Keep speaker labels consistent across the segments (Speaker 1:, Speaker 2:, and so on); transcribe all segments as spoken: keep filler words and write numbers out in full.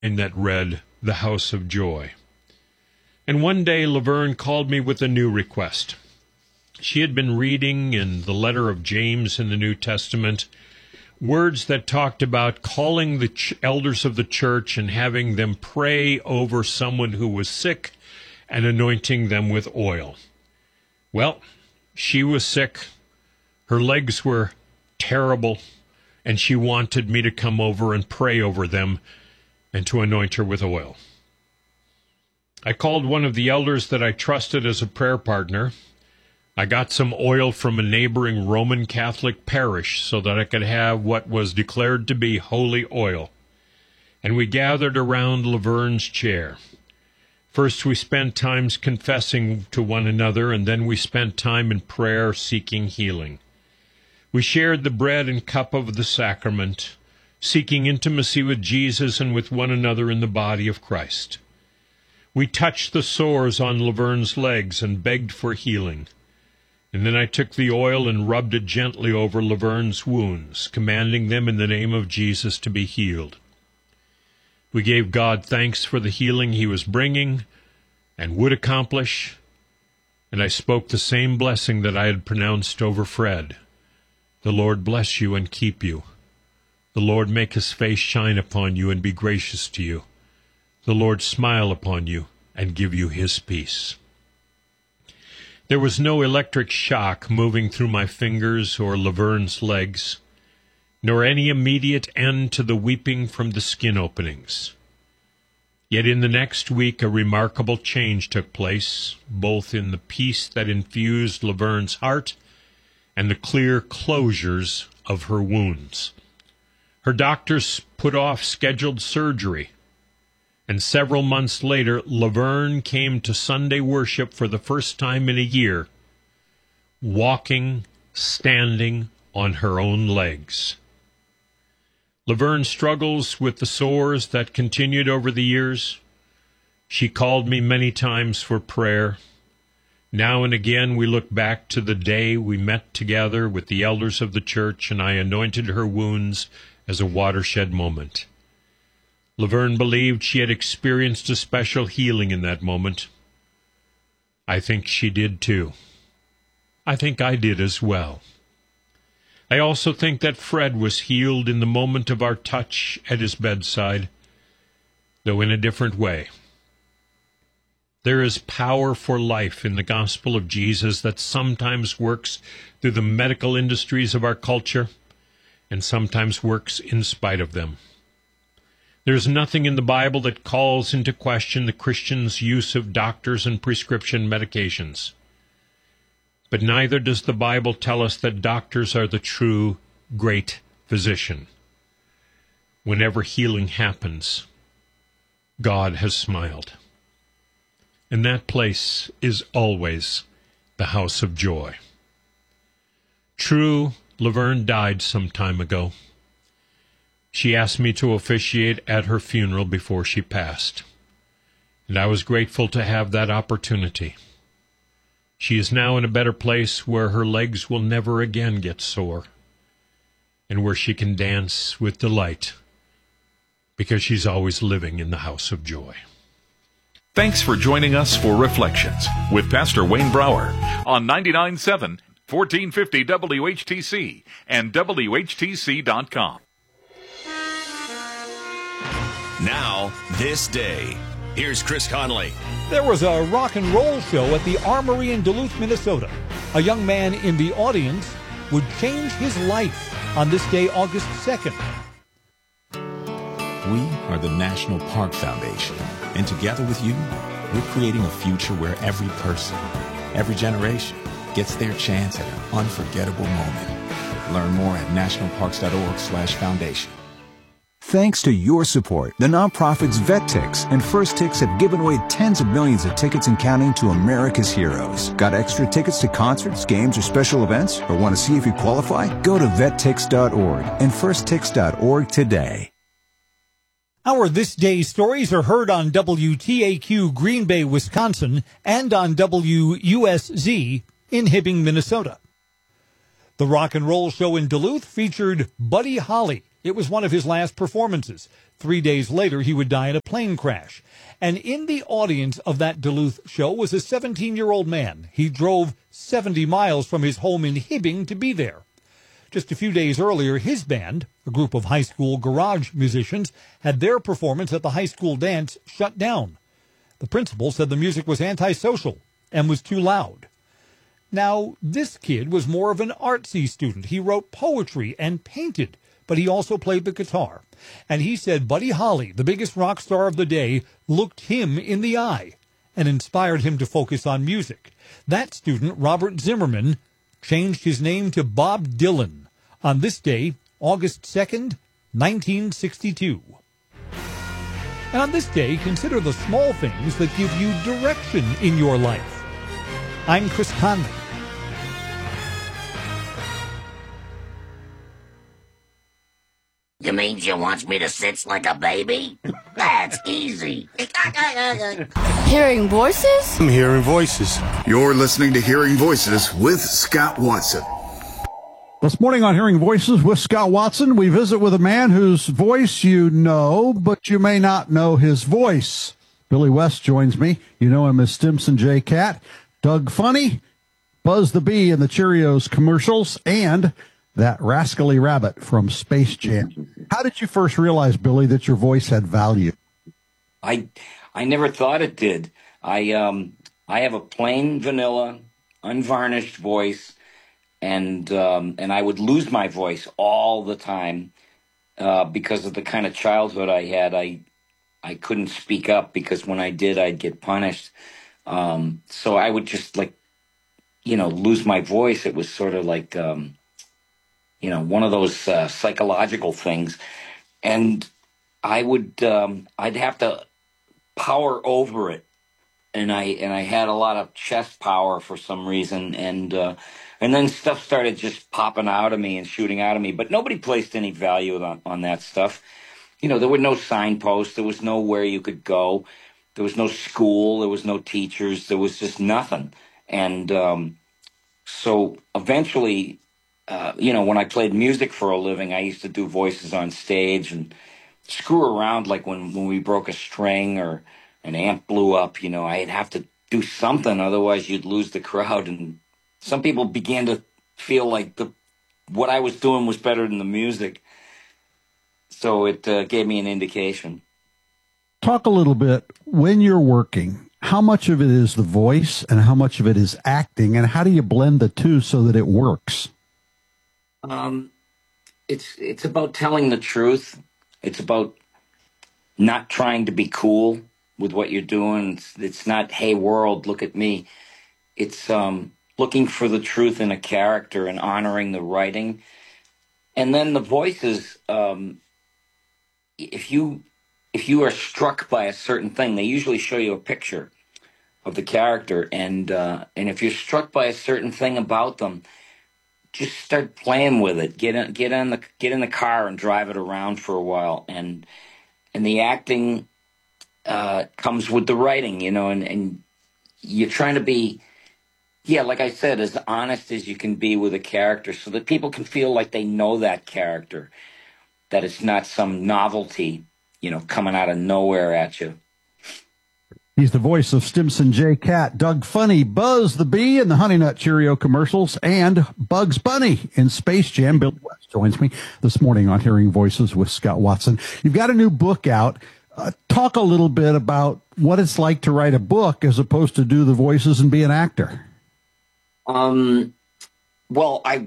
Speaker 1: and that read, "The House of Joy." And one day Laverne called me with a new request. She had been reading in the letter of James in the New Testament words that talked about calling the ch- elders of the church and having them pray over someone who was sick and anointing them with oil. Well, she was sick. Her legs were terrible, and she wanted me to come over and pray over them and to anoint her with oil. I called one of the elders that I trusted as a prayer partner. I got some oil from a neighboring Roman Catholic parish so that I could have what was declared to be holy oil. And we gathered around Laverne's chair. First we spent time confessing to one another, and then we spent time in prayer seeking healing. We shared the bread and cup of the sacrament, seeking intimacy with Jesus and with one another in the body of Christ. We touched the sores on Laverne's legs and begged for healing. And then I took the oil and rubbed it gently over Laverne's wounds, commanding them in the name of Jesus to be healed. We gave God thanks for the healing he was bringing and would accomplish, and I spoke the same blessing that I had pronounced over Fred. The Lord bless you and keep you. The Lord make his face shine upon you and be gracious to you. The Lord smile upon you and give you his peace. There was no electric shock moving through my fingers or Laverne's legs, nor any immediate end to the weeping from the skin openings. Yet in the next week a remarkable change took place, both in the peace that infused Laverne's heart and the clear closures of her wounds. Her doctors put off scheduled surgery, and several months later, Laverne came to Sunday worship for the first time in a year, walking, standing on her own legs. Laverne struggles with the sores that continued over the years. She called me many times for prayer. Now and again we look back to the day we met together with the elders of the church, and I anointed her wounds as a watershed moment. Laverne believed she had experienced a special healing in that moment. I think she did too. I think I did as well. I also think that Fred was healed in the moment of our touch at his bedside, though in a different way. There is power for life in the gospel of Jesus that sometimes works through the medical industries of our culture and sometimes works in spite of them. There is nothing in the Bible that calls into question the Christian's use of doctors and prescription medications. But neither does the Bible tell us that doctors are the true great physician. Whenever healing happens, God has smiled. And that place is always the house of joy. True, Laverne died some time ago. She asked me to officiate at her funeral before she passed, and I was grateful to have that opportunity. She is now in a better place where her legs will never again get sore, and where she can dance with delight, because she's always living in the house of joy.
Speaker 2: Thanks for joining us for Reflections with Pastor Wayne Brower on ninety-nine point seven, fourteen fifty W H T C and W H T C dot com.
Speaker 3: Now, this day. Here's Chris Conley.
Speaker 4: There was a rock and roll show at the Armory in Duluth, Minnesota. A young man in the audience would change his life on this day, August second.
Speaker 5: We are the National Park Foundation, and together with you, we're creating a future where every person, every generation, gets their chance at an unforgettable moment. Learn more at nationalparks.org slash foundation.
Speaker 6: Thanks to your support, the nonprofits VetTix and First Tix have given away tens of millions of tickets and counting to America's heroes. Got extra tickets to concerts, games, or special events? Or want to see if you qualify? Go to vet tix dot org and first tix dot org today.
Speaker 4: Our This Day stories are heard on W T A Q Green Bay, Wisconsin, and on W U S Z in Hibbing, Minnesota. The rock and roll show in Duluth featured Buddy Holly, It was one of his last performances. Three days later, he would die in a plane crash. And in the audience of that Duluth show was a seventeen-year-old man. He drove seventy miles from his home in Hibbing to be there. Just a few days earlier, his band, a group of high school garage musicians, had their performance at the high school dance shut down. The principal said the music was antisocial and was too loud. Now, this kid was more of an artsy student. He wrote poetry and painted, but he also played the guitar. And he said Buddy Holly, the biggest rock star of the day, looked him in the eye and inspired him to focus on music. That student, Robert Zimmerman, changed his name to Bob Dylan on this day, August second, nineteen sixty-two. And on this day, consider the small things that give you direction in your life. I'm Chris Conley.
Speaker 7: You mean she wants me to sit like a baby? That's easy.
Speaker 8: Hearing voices?
Speaker 9: I'm hearing voices.
Speaker 10: You're listening to Hearing Voices with Scott Watson.
Speaker 11: This morning on Hearing Voices with Scott Watson, we visit with a man whose voice you know, but you may not know his voice. Billy West joins me. You know him as Stimson J. Cat, Doug Funny, Buzz the Bee in the Cheerios commercials, and that rascally rabbit from Space Jam. How did you first realize, Billy, that your voice had value?
Speaker 12: I I never thought it did. I um I have a plain vanilla, unvarnished voice, and um, and I would lose my voice all the time uh, because of the kind of childhood I had. I I couldn't speak up because when I did, I'd get punished. Um, so I would just like, you know, lose my voice. It was sort of like. Um, you know, one of those uh, psychological things. And I would, um, I'd have to power over it. And I, and I had a lot of chest power for some reason. And, uh, and then stuff started just popping out of me and shooting out of me, but nobody placed any value on, on that stuff. You know, there were no signposts. There was nowhere you could go. There was no school. There was no teachers. There was just nothing. And, um, so eventually, Uh, you know, when I played music for a living, I used to do voices on stage and screw around, like when, when we broke a string or an amp blew up, you know, I'd have to do something, otherwise you'd lose the crowd. And some people began to feel like the what I was doing was better than the music. So it uh, gave me an indication.
Speaker 11: Talk a little bit, when you're working, how much of it is the voice and how much of it is acting, and how do you blend the two so that it works?
Speaker 12: Um, it's it's about telling the truth. It's about not trying to be cool with what you're doing. It's, it's not, hey, world, look at me. It's um, looking for the truth in a character and honoring the writing. And then the voices, um, if you if you are struck by a certain thing, they usually show you a picture of the character. And uh, and if you're struck by a certain thing about them, just start playing with it. Get in, get in the get in the car and drive it around for a while, and and the acting uh, comes with the writing, you know. And, and you're trying to be, yeah, like I said, as honest as you can be with a character, so that people can feel like they know that character, that it's not some novelty, you know, coming out of nowhere at you.
Speaker 11: He's the voice of Stimson J. Cat, Doug Funny, Buzz the Bee in the Honey Nut Cheerio commercials, and Bugs Bunny in Space Jam. Bill West joins me this morning on Hearing Voices with Scott Watson. You've got a new book out. Uh, talk a little bit about what it's like to write a book as opposed to do the voices and be an actor.
Speaker 12: Um, well, I,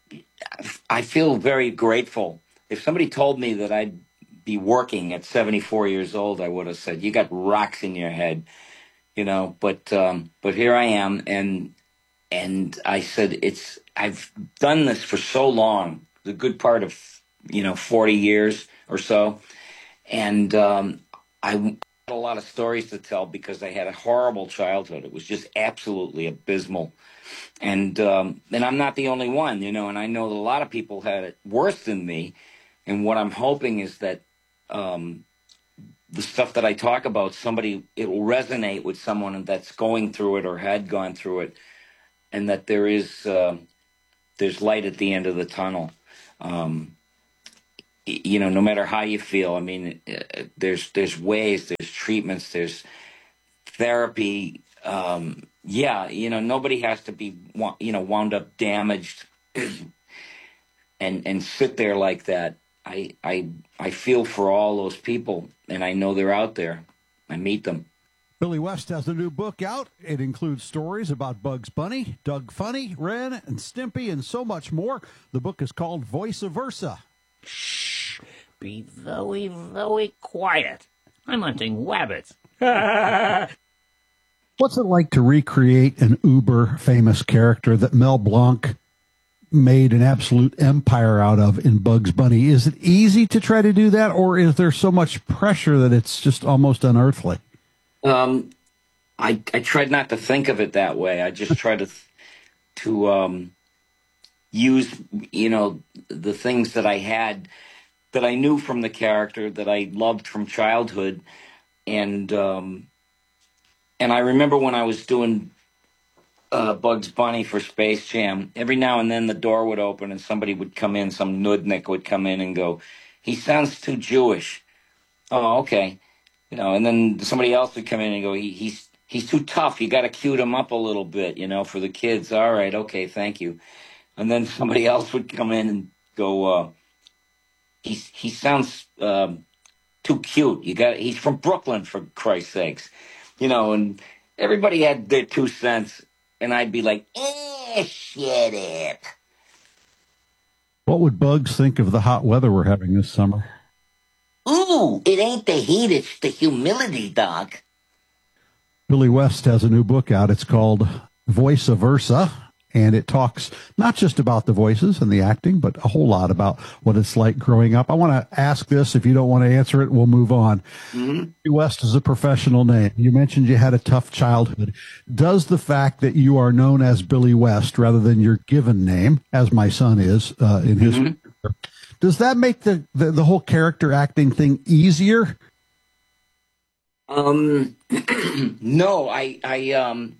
Speaker 12: I feel very grateful. If somebody told me that I'd be working at seventy-four years old, I would have said, you got rocks in your head, you know, but, um, but here I am. And, and I said, it's, I've done this for so long, the good part of, you know, forty years or so. And, um, I had a lot of stories to tell because I had a horrible childhood. It was just absolutely abysmal. And, um, and I'm not the only one, you know, and I know that a lot of people had it worse than me. And what I'm hoping is that, Um, the stuff that I talk about, somebody, it will resonate with someone that's going through it or had gone through it, and that there is, uh, there's light at the end of the tunnel. Um, you know, no matter how you feel, I mean, uh, there's there's ways, there's treatments, there's therapy. Um, yeah, you know, nobody has to be, you know, wound up damaged and and sit there like that. I I I feel for all those people, and I know they're out there. I meet them.
Speaker 11: Billy West has a new book out. It includes stories about Bugs Bunny, Doug Funny, Ren, and Stimpy, and so much more. The book is called Voice Versa.
Speaker 9: Shh. Be very, very quiet. I'm hunting rabbits.
Speaker 11: What's it like to recreate an uber famous character that Mel Blanc made an absolute empire out of in Bugs Bunny? Is it easy to try to do that, or is there so much pressure that it's just almost unearthly?
Speaker 12: Um, I I tried not to think of it that way. I just tried to to um, use, you know, the things that I had, that I knew from the character, that I loved from childhood, and um, and I remember when I was doing uh, Bugs Bunny for Space Jam, every now and then the door would open and somebody would come in, some nudnik would come in and go, "He sounds too Jewish." Oh, okay. You know, and then somebody else would come in and go, he, he's he's too tough. You got to cute him up a little bit, you know, for the kids. All right, okay, thank you. And then somebody else would come in and go, uh, he's he sounds um, too cute. You got he's from Brooklyn, for Christ's sakes, you know. And everybody had their two cents, and I'd be like, eh, shut up.
Speaker 11: What would Bugs think of the hot weather we're having this summer?
Speaker 7: Ooh, it ain't the heat, it's the humidity, Doc.
Speaker 11: Billy West has a new book out. It's called Voice Versa, and it talks not just about the voices and the acting, but a whole lot about what it's like growing up. I want to ask this. If you don't want to answer it, we'll move on. Mm-hmm. Billy West is a professional name. You mentioned you had a tough childhood. Does the fact that you are known as Billy West rather than your given name, as my son is uh, in his mm-hmm. Does that make the, the, the whole character acting thing easier?
Speaker 12: Um, no, I, I, um,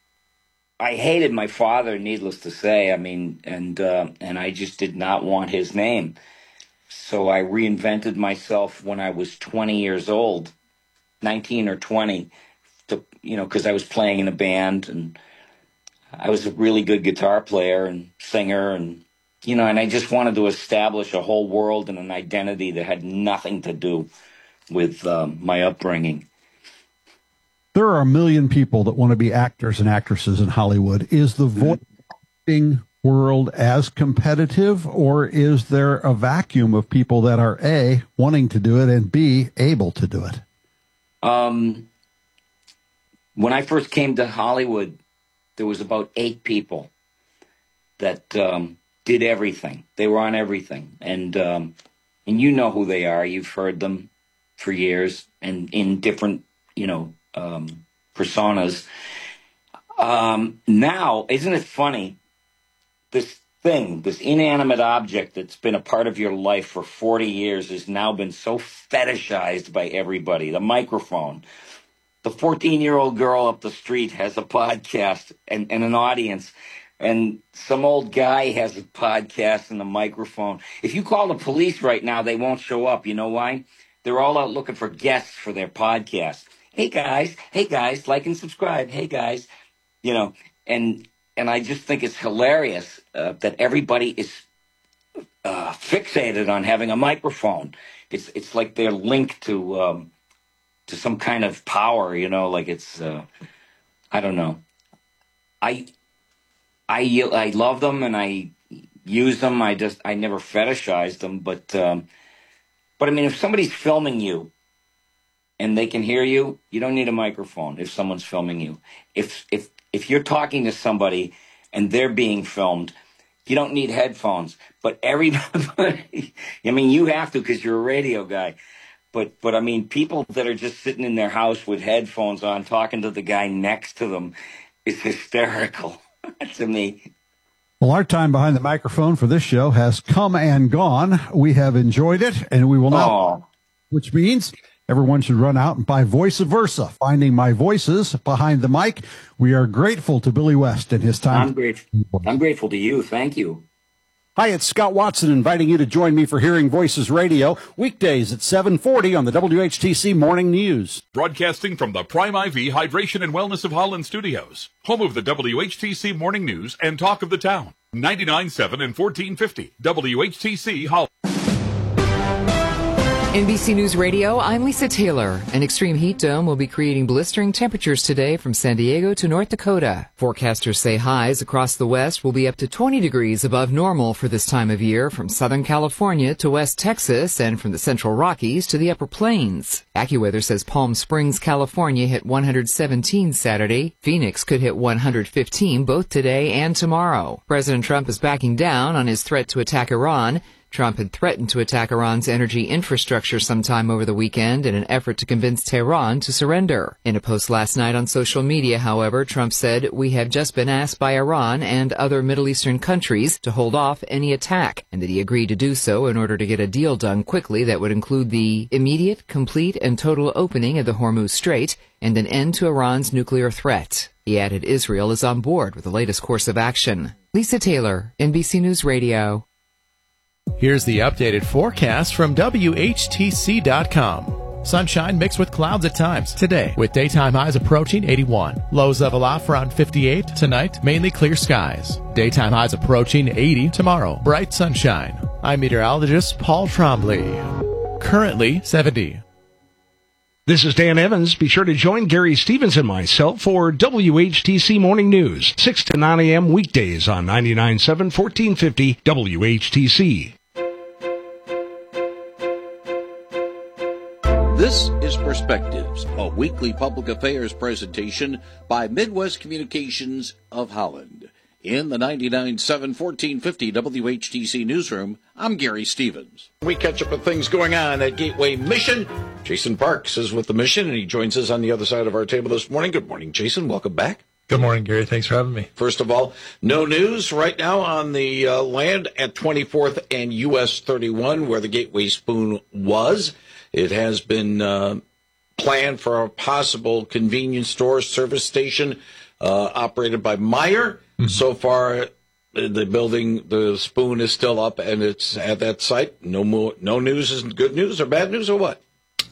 Speaker 12: I hated my father, needless to say. I mean, and, uh, and I just did not want his name. So I reinvented myself when I was twenty years old, nineteen or twenty, to, you know, cause I was playing in a band and I was a really good guitar player and singer, and you know, and I just wanted to establish a whole world and an identity that had nothing to do with um, my upbringing.
Speaker 11: There are a million people that want to be actors and actresses in Hollywood. Is the voice acting world as competitive, or is there a vacuum of people that are A, wanting to do it, and B, able to do it?
Speaker 12: Um, when I first came to Hollywood, there was about eight people that um, did everything. They were on everything. And um, and you know who they are. You've heard them for years and in different, you know, um, personas. Um, now, isn't it funny? This thing, this inanimate object that's been a part of your life for forty years has now been so fetishized by everybody. The microphone. The fourteen-year-old girl up the street has a podcast and, and an audience. And some old guy has a podcast and a microphone. If you call the police right now, they won't show up. You know why? They're all out looking for guests for their podcast. Hey, guys. Hey, guys. Like and subscribe. Hey, guys. You know, and and I just think it's hilarious uh, that everybody is uh, fixated on having a microphone. It's it's like they're linked to um, to some kind of power, you know, like it's, uh, I don't know. I... I, I love them and I use them. I just, I never fetishize them. But, um, but I mean, if somebody's filming you and they can hear you, you don't need a microphone if someone's filming you. If, if, if you're talking to somebody and they're being filmed, you don't need headphones. But everybody, I mean, you have to because you're a radio guy. But, but I mean, people that are just sitting in their house with headphones on talking to the guy next to them is hysterical. To me.
Speaker 11: Well, our time behind the microphone for this show has come and gone. We have enjoyed it, and we will now, Aww. which means everyone should run out and buy Voice Versa, Finding My Voices Behind the Mic. We are grateful to Billy West and his time.
Speaker 12: I'm grateful. I'm grateful to you. Thank you.
Speaker 11: Hi, it's Scott Watson inviting you to join me for Hearing Voices Radio, weekdays at seven forty on the W H T C Morning News.
Speaker 2: Broadcasting from the Prime I V Hydration and Wellness of Holland studios, home of the W H T C Morning News and Talk of the Town, ninety-nine point seven and fourteen fifty W H T C Holland.
Speaker 13: N B C News Radio, I'm Lisa Taylor. An extreme heat dome will be creating blistering temperatures today from San Diego to North Dakota. Forecasters say highs across the west will be up to twenty degrees above normal for this time of year, from Southern California to West Texas and from the Central Rockies to the Upper Plains. AccuWeather says Palm Springs, California hit one hundred seventeen Saturday. Phoenix could hit one hundred fifteen both today and tomorrow. President Trump is backing down on his threat to attack Iran. Trump had threatened to attack Iran's energy infrastructure sometime over the weekend in an effort to convince Tehran to surrender. In a post last night on social media, however, Trump said, "We have just been asked by Iran and other Middle Eastern countries to hold off any attack," and that he agreed to do so in order to get a deal done quickly that would include the immediate, complete, and total opening of the Hormuz Strait and an end to Iran's nuclear threat. He added Israel is on board with the latest course of action. Lisa Taylor, N B C News Radio.
Speaker 14: Here's the updated forecast from W H T C dot com. Sunshine mixed with clouds at times today, with daytime highs approaching eighty-one. Lows level off around fifty-eight. Tonight, mainly clear skies. Daytime highs approaching eighty. Tomorrow, bright sunshine. I'm meteorologist Paul Trombley. Currently seventy.
Speaker 15: This is Dan Evans. Be sure to join Gary Stevens and myself for W H T C Morning News, six to nine a.m. weekdays on ninety-nine point seven, fourteen fifty W H T C.
Speaker 16: This is Perspectives, a weekly public affairs presentation by Midwest Communications of Holland. In the ninety-nine point seven, fourteen fifty W H T C newsroom, I'm Gary Stevens. We catch up with things going on at Gateway Mission. Jason Parks is with the Mission, and he joins us on the other side of our table this morning. Good morning, Jason. Welcome back.
Speaker 17: Good morning, Gary. Thanks for having me.
Speaker 16: First of all, no news right now on the uh, land at twenty-fourth and U S thirty-one, where the Gateway Spoon was. It has been uh, planned for a possible convenience store service station uh, operated by Meijer. Mm-hmm. So far, the building, the Spoon is still up, and it's at that site. No more, no news is good news or bad news or what?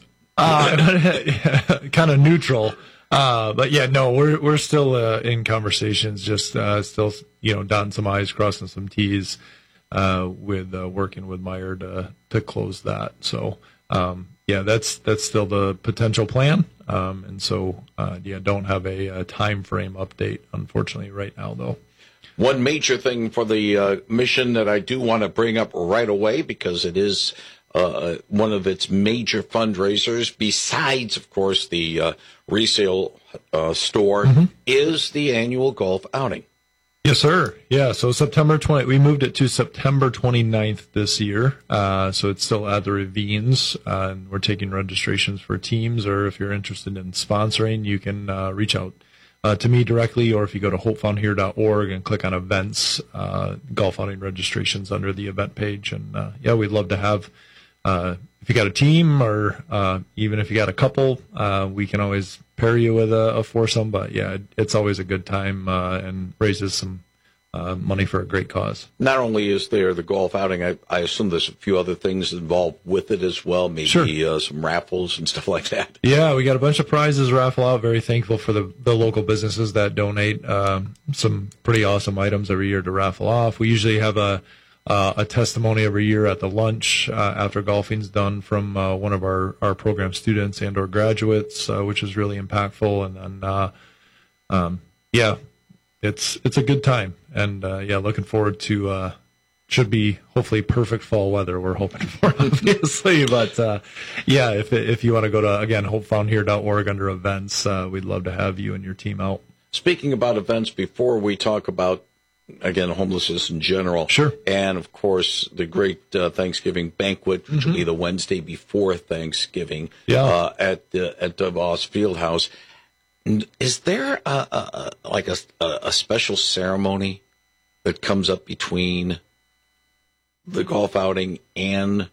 Speaker 17: Uh, kind of neutral. Uh, but yeah, no, we're we're still uh, in conversations. Just uh, still, you know, dotting some I's, crossing some T's, uh, with uh, working with Meijer to to close that. So. Um, yeah, that's that's still the potential plan, um, and so uh, yeah, don't have a, a time frame update, unfortunately, right now though.
Speaker 16: One major thing for the uh, Mission that I do want to bring up right away, because it is uh, one of its major fundraisers, besides, of course, the uh, resale uh, store, mm-hmm. is the annual golf outing.
Speaker 17: Yes, sir. Yeah, so September twentieth, we moved it to September twenty-ninth this year. Uh, so it's still at the Ravines, uh, and we're taking registrations for teams, or if you're interested in sponsoring, you can uh, reach out uh, to me directly, or if you go to hope found here dot org and click on events, uh, golf outing registrations under the event page. And uh, yeah, we'd love to have, uh, if you got a team, or uh, even if you got a couple, uh, we can always pair you with a, a foursome, but yeah, it's always a good time uh, and raises some uh, money for a great cause.
Speaker 16: Not only is there the golf outing, I, I assume there's a few other things involved with it as well, maybe
Speaker 17: sure.
Speaker 16: uh, some raffles and stuff like that.
Speaker 17: Yeah, we got a bunch of prizes raffle out. Very thankful for the, the local businesses that donate um, some pretty awesome items every year to raffle off. We usually have a Uh, a testimony every year at the lunch uh, after golfing's done from uh, one of our, our program students and or graduates, uh, which is really impactful. And then, uh, um, yeah, it's it's a good time. And, uh, yeah, looking forward to uh, should be hopefully perfect fall weather we're hoping for, obviously. But, uh, yeah, if if you want to go to, again, hope found here dot org under events, uh, we'd love to have you and your team out.
Speaker 16: Speaking about events, before we talk about again, homelessness in general.
Speaker 17: Sure.
Speaker 16: And, of course, the great uh, Thanksgiving banquet, which mm-hmm. will be the Wednesday before Thanksgiving
Speaker 17: yeah.
Speaker 16: uh, at the at the Voss Fieldhouse. Is there a, a, a, like a, a special ceremony that comes up between the golf outing and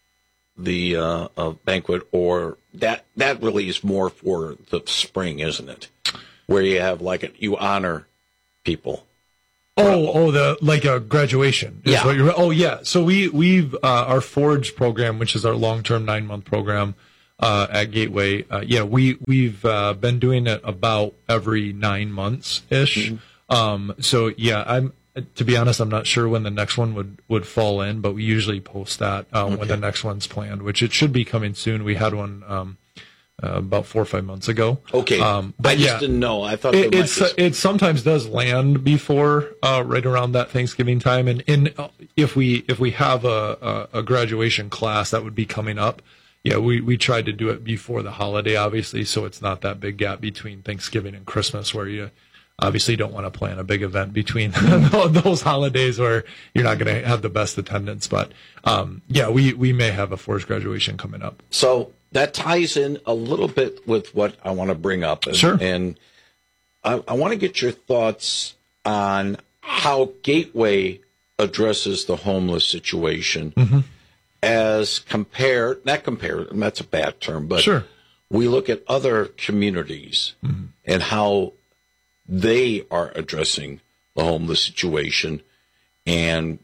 Speaker 16: the uh, uh, banquet, or that that really is more for the spring, isn't it? Where you have like a, you honor people.
Speaker 17: Oh, oh, the like a graduation. Is
Speaker 16: Yeah.
Speaker 17: What you're, oh, yeah. So we we've uh, our Forge program, which is our long term nine month program uh, at Gateway. Uh, yeah, we we've uh, been doing it about every nine months ish. Mm-hmm. Um, so yeah, I'm to be honest, I'm not sure when the next one would would fall in, but we usually post that uh, okay. when the next one's planned, which it should be coming soon. We had one. Um, Uh, about four or five months ago.
Speaker 16: Okay,
Speaker 17: um,
Speaker 16: but I just
Speaker 17: yeah,
Speaker 16: didn't know. I thought
Speaker 17: it,
Speaker 16: there
Speaker 17: it's
Speaker 16: might be...
Speaker 17: it sometimes does land before uh, right around that Thanksgiving time, and in if we if we have a, a, a graduation class that would be coming up, yeah, we we tried to do it before the holiday, obviously, so it's not that big gap between Thanksgiving and Christmas where you obviously don't want to plan a big event between those holidays where you're not going to have the best attendance. But um, yeah, we we may have a forced graduation coming up.
Speaker 16: So. That ties in a little bit with what I want to bring up. And,
Speaker 17: sure.
Speaker 16: And I, I want to get your thoughts on how Gateway addresses the homeless situation
Speaker 17: mm-hmm.
Speaker 16: as compared, not compared, that's a bad term, but
Speaker 17: sure.
Speaker 16: we look at other communities
Speaker 17: mm-hmm.
Speaker 16: and how they are addressing the homeless situation and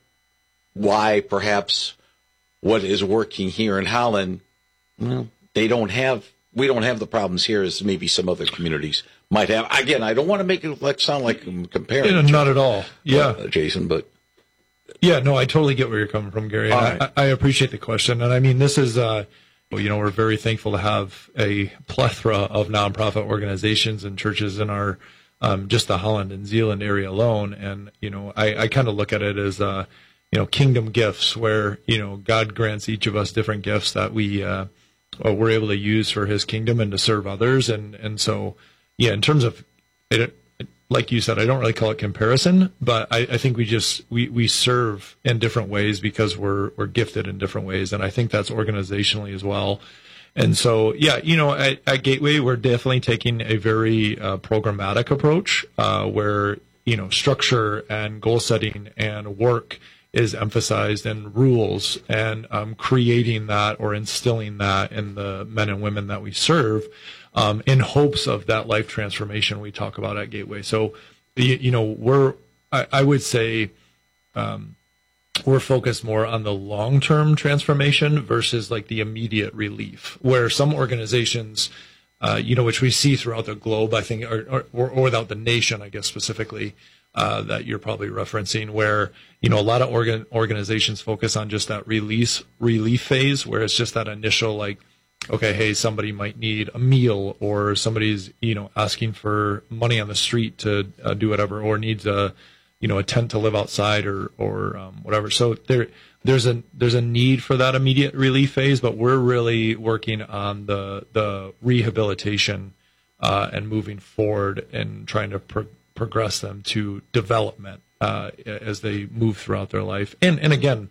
Speaker 16: why perhaps what is working here in Holland, well, they don't have, we don't have the problems here as maybe some other communities might have. Again, I don't want to make it like sound like I'm comparing.
Speaker 17: Yeah, not at all. Yeah.
Speaker 16: Uh, Jason, but.
Speaker 17: Yeah, no, I totally get where you're coming from, Gary. And
Speaker 16: right.
Speaker 17: I, I appreciate the question. And I mean, this is, uh, you know, we're very thankful to have a plethora of nonprofit organizations and churches in our, um, just the Holland and Zeeland area alone. And, you know, I, I kind of look at it as, uh, you know, kingdom gifts where, you know, God grants each of us different gifts that we, uh, we're able to use for his kingdom and to serve others. And, and so, yeah, in terms of it, like you said, I don't really call it comparison, but I, I think we just, we, we serve in different ways because we're, we're gifted in different ways. And I think that's organizationally as well. And so, yeah, you know, at, at Gateway, we're definitely taking a very uh, programmatic approach uh, where, you know, structure and goal setting and work is emphasized, and rules, and um, creating that or instilling that in the men and women that we serve um, in hopes of that life transformation we talk about at Gateway. So, you, you know, we're, I, I would say um, we're focused more on the long-term transformation versus like the immediate relief, where some organizations, uh, you know, which we see throughout the globe, I think, or, or, or without the nation, I guess, specifically, Uh, that you're probably referencing, where, you know, a lot of organ- organizations focus on just that release relief phase, where it's just that initial, like, okay, hey, somebody might need a meal, or somebody's, you know, asking for money on the street to uh, do whatever, or needs a, you know, a tent to live outside, or or um, whatever. So there there's a there's a need for that immediate relief phase, but we're really working on the the rehabilitation uh, and moving forward and trying to pro- progress them to development uh, as they move throughout their life. And and again,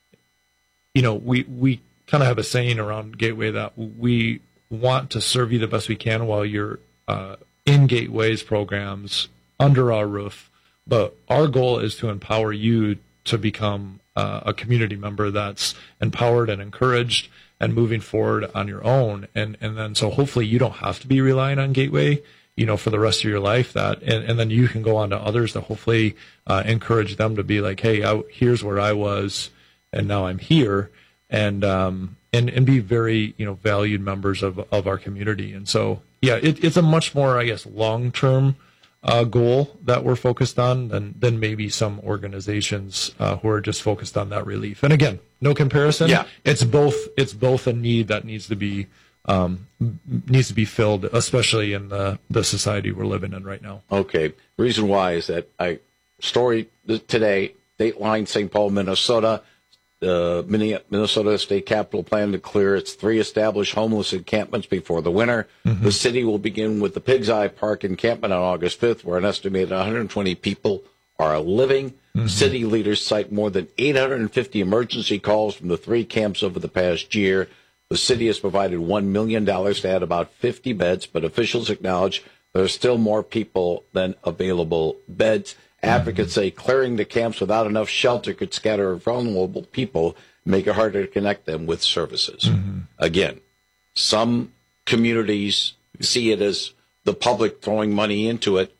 Speaker 17: you know, we, we kind of have a saying around Gateway that we want to serve you the best we can while you're uh, in Gateway's programs under our roof. But our goal is to empower you to become uh, a community member that's empowered and encouraged and moving forward on your own. And, and then so hopefully you don't have to be relying on Gateway, you know, for the rest of your life, that, and, and then you can go on to others to hopefully uh, encourage them to be like, hey, I, here's where I was, and now I'm here, and um, and and be very, you know, valued members of of our community. And so, yeah, it, it's a much more, I guess, long term uh, goal that we're focused on than than maybe some organizations uh, who are just focused on that relief. And again, no comparison.
Speaker 16: Yeah,
Speaker 17: it's both. It's both a need that needs to be. Um, needs to be filled, especially in the, the society we're living in right now.
Speaker 16: Okay. The reason why is that I story today, Dateline, Saint Paul, Minnesota, the Minnesota State Capitol plan to clear its three established homeless encampments before the winter. Mm-hmm. The city will begin with the Pig's Eye Park encampment on August fifth, where an estimated one hundred twenty people are living. Mm-hmm. City leaders cite more than eight hundred fifty emergency calls from the three camps over the past year. The city has provided one million dollars to add about fifty beds, but officials acknowledge there are still more people than available beds. Advocates mm-hmm. say clearing the camps without enough shelter could scatter vulnerable people, make it harder to connect them with services. Mm-hmm. Again, some communities see it as the public throwing money into it.
Speaker 17: Yeah.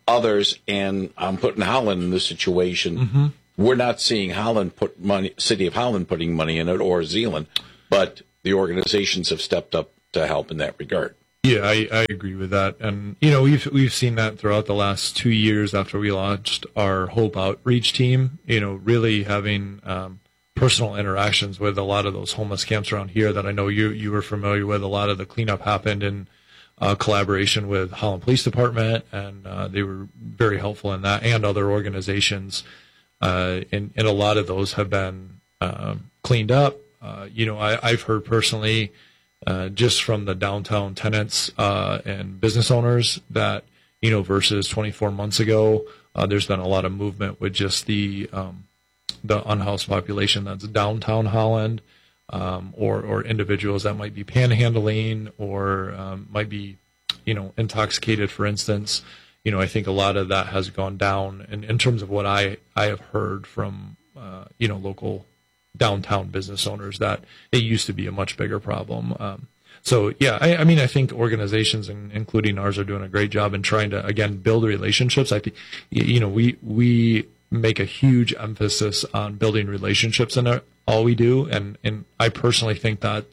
Speaker 16: others, and I'm putting Holland in this situation.
Speaker 17: Mm-hmm.
Speaker 16: We're not seeing Holland put money, City of Holland putting money in it, or Zeeland, but the organizations have stepped up to help in that regard.
Speaker 17: Yeah, I, I agree with that, and you know we've we've seen that throughout the last two years after we launched our Hope Outreach team. You know, really having um, personal interactions with a lot of those homeless camps around here that I know you you were familiar with. A lot of the cleanup happened in uh, collaboration with Holland Police Department, and uh, they were very helpful in that, and other organizations. Uh, and, and a lot of those have been um, cleaned up. Uh, you know, I, I've heard personally. Uh, just from the downtown tenants uh, and business owners that, you know, versus twenty-four months ago, uh, there's been a lot of movement with just the um, the unhoused population that's downtown Holland, um, or or individuals that might be panhandling or um, might be, you know, intoxicated, for instance. You know, I think a lot of that has gone down in, in terms of what I, I have heard from, uh, you know, local downtown business owners, that it used to be a much bigger problem. Um, so, yeah, I, I mean, I think organizations, and including ours, are doing a great job in trying to, again, build relationships. I think, you know, we we make a huge emphasis on building relationships in all we do. And, and I personally think that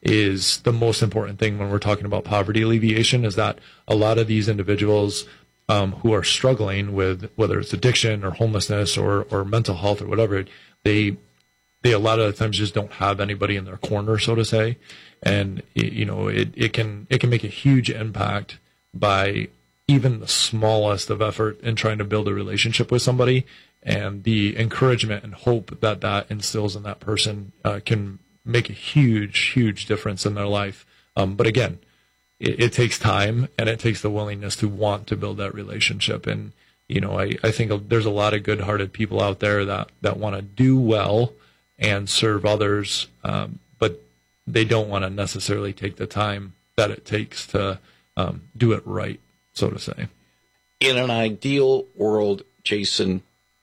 Speaker 17: is the most important thing when we're talking about poverty alleviation, is that a lot of these individuals um, who are struggling with, whether it's addiction or homelessness or, or mental health or whatever, they They a lot of the times just don't have anybody in their corner, so to say, and you know it, it can it can make a huge impact by even the smallest of effort in trying to build a relationship with somebody, and the encouragement and hope that that instills in that person uh, can make a huge huge difference in their life. Um, but again, it, it takes time, and it takes the willingness to want to build that relationship. And you know I, I think there's a lot of good-hearted people out there that that want to do well and serve others, um, but they don't want to necessarily take the time that it takes to um, do it right, so to say.
Speaker 16: In an ideal world, Jason,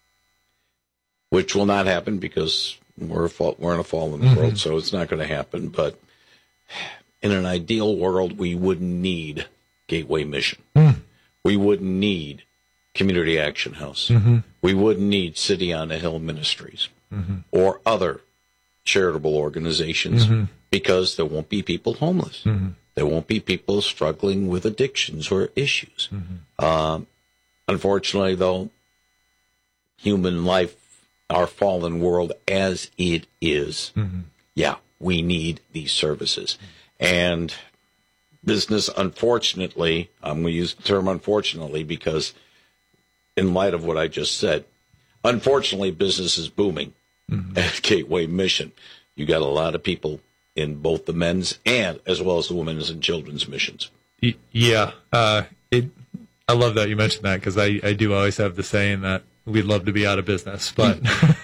Speaker 16: which will not happen because we're, a, we're in a fallen mm-hmm. world, so it's not going to happen, but in an ideal world, we wouldn't need Gateway Mission.
Speaker 17: Mm.
Speaker 16: We wouldn't need Community Action House.
Speaker 17: Mm-hmm.
Speaker 16: We wouldn't need City on the Hill Ministries.
Speaker 17: Mm-hmm.
Speaker 16: Or other charitable organizations,
Speaker 17: mm-hmm.
Speaker 16: because there won't be people homeless.
Speaker 17: Mm-hmm.
Speaker 16: There won't be people struggling with addictions or issues.
Speaker 17: Mm-hmm.
Speaker 16: Um, unfortunately, though, human life, our fallen world as it is,
Speaker 17: mm-hmm.
Speaker 16: yeah, we need these services. And business, unfortunately, I'm going to use the term unfortunately because in light of what I just said, unfortunately, business is booming
Speaker 17: mm-hmm.
Speaker 16: at Gateway Mission. You got a lot of people in both the men's and as well as the women's and children's missions.
Speaker 17: Yeah, uh, it. I love that you mentioned that, because I, I do always have the saying that we'd love to be out of business. But,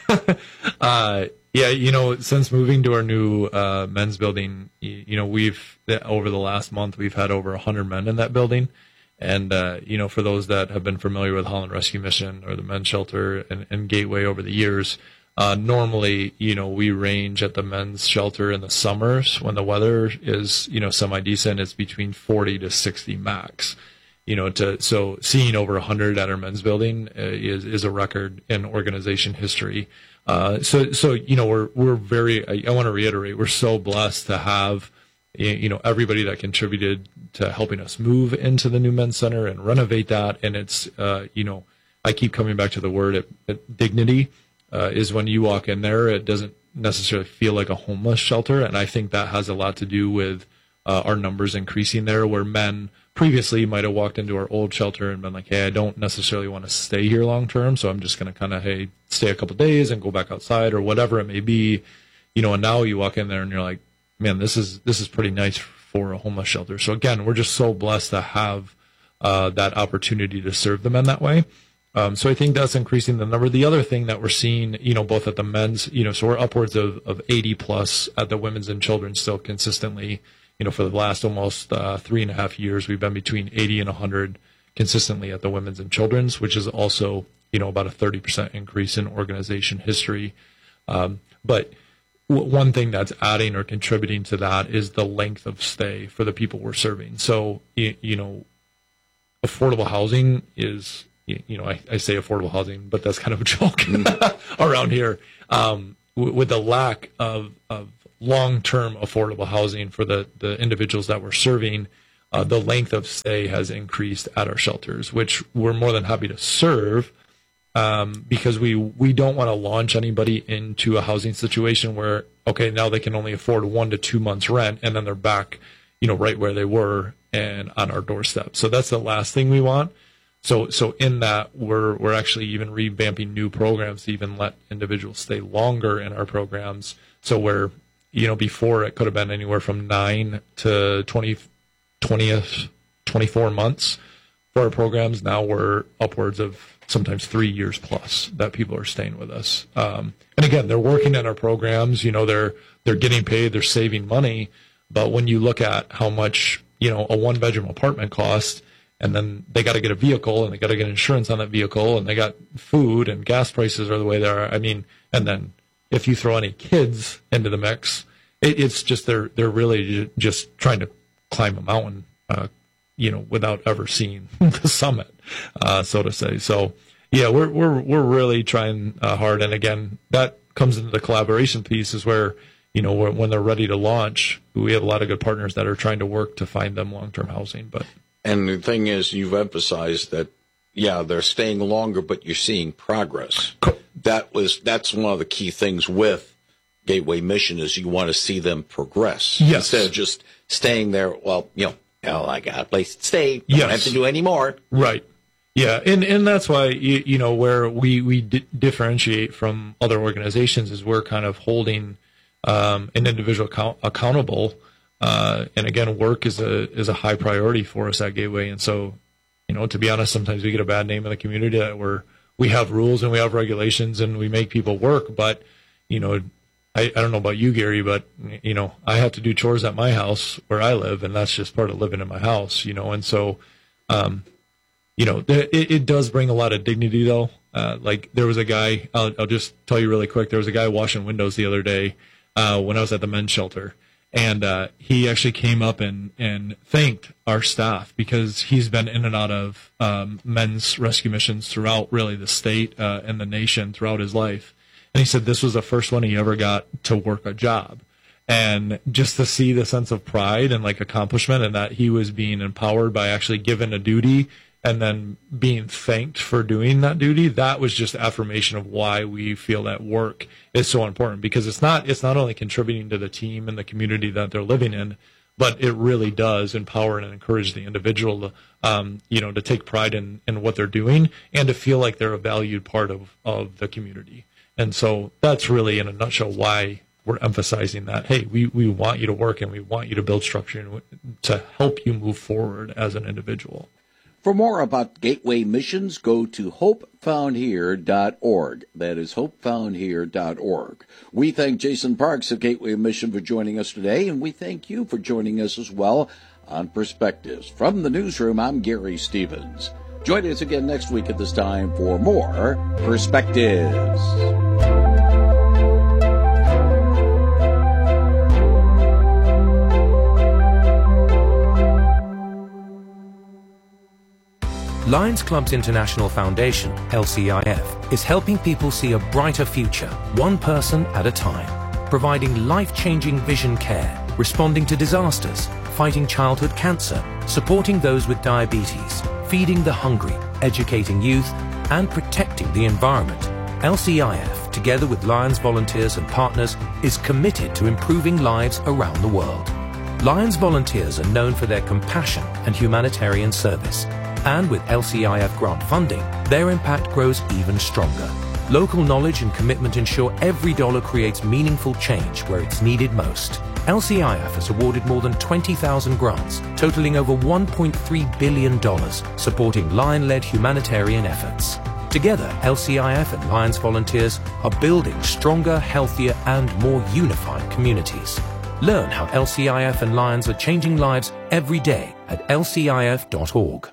Speaker 17: uh, yeah, you know, since moving to our new uh, men's building, you, you know, we've, over the last month, we've had over one hundred men in that building. And, uh, you know, for those that have been familiar with Holland Rescue Mission or the men's shelter and, and Gateway over the years, uh, normally, you know, we range at the men's shelter in the summers when the weather is, you know, semi-decent. It's between forty to sixty max. You know, to so seeing over one hundred at our men's building uh, is is a record in organization history. Uh, so, so you know, we're we're very. I, I want to reiterate, we're so blessed to have, you know, everybody that contributed to helping us move into the new men's center and renovate that. And it's, uh, you know, I keep coming back to the word it, it, dignity uh, is when you walk in there, it doesn't necessarily feel like a homeless shelter. And I think that has a lot to do with uh, our numbers increasing there, where men previously might have walked into our old shelter and been like, hey, I don't necessarily want to stay here long term, so I'm just going to kind of, hey, stay a couple days and go back outside or whatever it may be. You know, and now you walk in there and you're like, man, this is this is pretty nice for a homeless shelter. So again, we're just so blessed to have uh, that opportunity to serve the men that way. Um, so I think that's increasing the number. The other thing that we're seeing, you know, both at the men's, you know, so we're upwards of, of eighty plus at the women's and children's still consistently. You know, for the last almost uh, three and a half years, we've been between eighty and one hundred consistently at the women's and children's, which is also, you know, about a thirty percent increase in organization history. Um, but one thing that's adding or contributing to that is the length of stay for the people we're serving. So, you know, affordable housing is you, you know, I, I say affordable housing, but that's kind of a joke around here, um, w- with the lack of, of long-term affordable housing for the, the individuals that we're serving. Uh, the length of stay has increased at our shelters, which we're more than happy to serve, um, because we, we don't want to launch anybody into a housing situation where, okay, now they can only afford one to two months rent, and then they're back, you know, right where they were and on our doorstep. So that's the last thing we want. So, so in that, we're we're actually even revamping new programs to even let individuals stay longer in our programs. So where, you know, before it could have been anywhere from nine to twenty, twentieth, twenty-four months for our programs. Now we're upwards of sometimes three years plus that people are staying with us. Um, and again, they're working in our programs. You know, they're they're getting paid, they're saving money. But when you look at how much, you know, a one bedroom apartment costs, and then they got to get a vehicle, and they got to get insurance on that vehicle, and they got food, and gas prices are the way they are. I mean, and then if you throw any kids into the mix, it, it's just they're they're really just trying to climb a mountain, uh, you know, without ever seeing the summit, uh, so to say. So, yeah, we're we're we're really trying uh, hard, and again, that comes into the collaboration piece, is where, you know, when they're ready to launch, we have a lot of good partners that are trying to work to find them long-term housing, but.
Speaker 16: And the thing is, you've emphasized that, yeah, they're staying longer, but you're seeing progress. That was that's one of the key things with Gateway Mission, is you want to see them progress.
Speaker 17: Yes.
Speaker 16: Instead of just staying there, well, you know, hell, I got a place to stay. Don't
Speaker 17: Yes.
Speaker 16: have to do any more.
Speaker 17: Right. Yeah, and and that's why, you, you know, where we, we di- differentiate from other organizations is we're kind of holding um, an individual account- accountable. Uh, and again, work is a is a high priority for us at Gateway. And so, you know, to be honest, sometimes we get a bad name in the community that we're we have rules and we have regulations and we make people work. But, you know, I, I don't know about you, Gary, but, you know, I have to do chores at my house where I live, and that's just part of living in my house, you know. And so, um, you know, it, it does bring a lot of dignity, though. Uh, like there was a guy, I'll, I'll just tell you really quick, there was a guy washing windows the other day uh, when I was at the men's shelter. And uh, he actually came up and, and thanked our staff, because he's been in and out of um, men's rescue missions throughout really the state uh, and the nation throughout his life. And he said this was the first one he ever got to work a job. And just to see the sense of pride and like accomplishment, and that he was being empowered by actually given a duty and then being thanked for doing that duty, that was just affirmation of why we feel that work is so important. Because it's not it's not only contributing to the team and the community that they're living in, but it really does empower and encourage the individual to, um, you know, to take pride in, in what they're doing and to feel like they're a valued part of, of the community. And so that's really, in a nutshell, why we're emphasizing that, hey, we, we want you to work and we want you to build structure and to help you move forward as an individual.
Speaker 18: For more about Gateway Missions, go to hope found here dot org. That is hope found here dot org. We thank Jason Parks of Gateway Mission for joining us today, and we thank you for joining us as well on Perspectives. From the newsroom, I'm Gary Stevens. Join us again next week at this time for more Perspectives.
Speaker 19: Lions Clubs International Foundation, L C I F, is helping people see a brighter future, one person at a time, providing life-changing vision care, responding to disasters, fighting childhood cancer, supporting those with diabetes, feeding the hungry, educating youth, and protecting the environment. L C I F, together with Lions volunteers and partners, is committed to improving lives around the world. Lions volunteers are known for their compassion and humanitarian service. And with L C I F grant funding, their impact grows even stronger. Local knowledge and commitment ensure every dollar creates meaningful change where it's needed most. L C I F has awarded more than twenty thousand grants, totaling over one point three billion dollars, supporting Lion-led humanitarian efforts. Together, L C I F and Lions volunteers are building stronger, healthier, and more unified communities. Learn how L C I F and Lions are changing lives every day at L C I F dot org.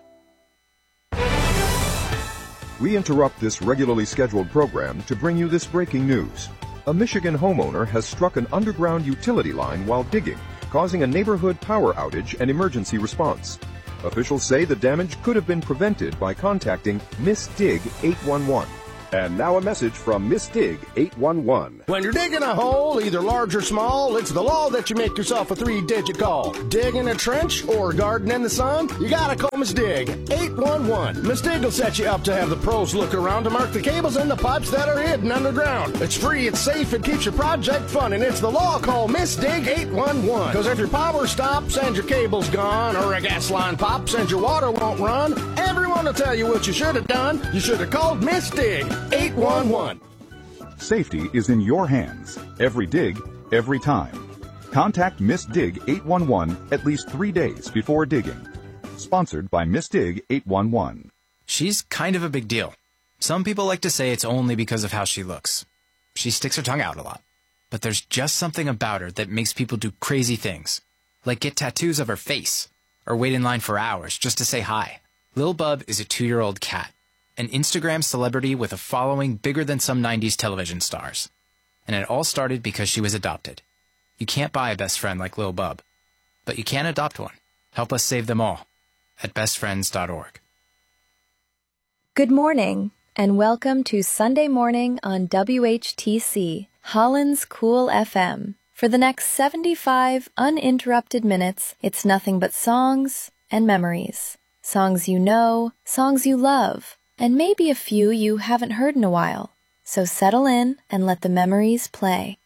Speaker 20: We interrupt this regularly scheduled program to bring you this breaking news. A Michigan homeowner has struck an underground utility line while digging, causing a neighborhood power outage and emergency response. Officials say the damage could have been prevented by contacting Miss Dig eight one one. And now a message from Miss Dig eight one one.
Speaker 21: When you're digging a hole, either large or small, it's the law that you make yourself a three-digit call. Digging a trench or garden in the sun, you gotta call Miss Dig eight one one. Miss Dig will set you up to have the pros look around to mark the cables and the pipes that are hidden underground. It's free, it's safe, it keeps your project fun, and it's the law. Call Miss Dig eight one one. Because if your power stops and your cable's gone, or a gas line pops and your water won't run, everyone will tell you what you should have done. You should have called Miss Dig eight one one.
Speaker 22: Safety is in your hands. Every dig, every time. Contact Miss Dig eight one one at least three days before digging. Sponsored by Miss Dig eight one one.
Speaker 23: She's kind of a big deal. Some people like to say it's only because of how she looks. She sticks her tongue out a lot. But there's just something about her that makes people do crazy things. Like get tattoos of her face. Or wait in line for hours just to say hi. Lil Bub is a two-year-old cat. An Instagram celebrity with a following bigger than some nineties television stars. And it all started because she was adopted. You can't buy a best friend like Lil Bub, but you can adopt one. Help us save them all at best friends dot org.
Speaker 24: Good morning, and welcome to Sunday Morning on W H T C, Holland's Cool F M. For the next seventy-five uninterrupted minutes, it's nothing but songs and memories. Songs you know, songs you love, and maybe a few you haven't heard in a while. So settle in and let the memories play.